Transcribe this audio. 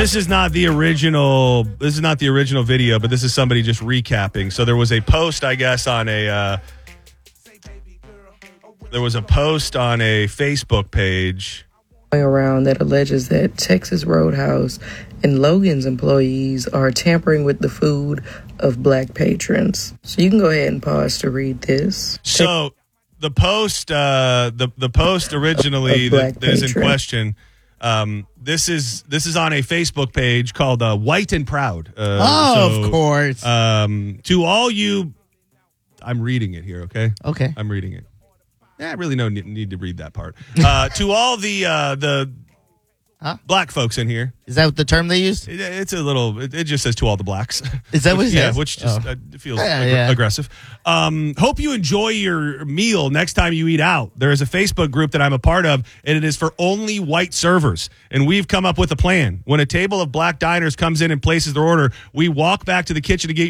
this is not the original. This is not the original video, but this is somebody just recapping. So there was a post, I guess, on a. There was a post on a Facebook page around that alleges that Texas Roadhouse and Logan's employees are tampering with the food of black patrons. So you can go ahead and pause to read this. So the post, the post originally that is in question. This is on a Facebook page called White and Proud. Of course. To all you, I'm reading it here. Okay. I'm reading it. Yeah, I really no need to read that part. To all the black folks in here. Is that the term they used? It's a little. It just says to all the blacks. Is that what it says? Yeah, which just feels aggressive. Hope you enjoy your meal next time you eat out. There is a Facebook group that I'm a part of, and it is for only white servers. And we've come up with a plan. When a table of black diners comes in and places their order, we walk back to the kitchen to get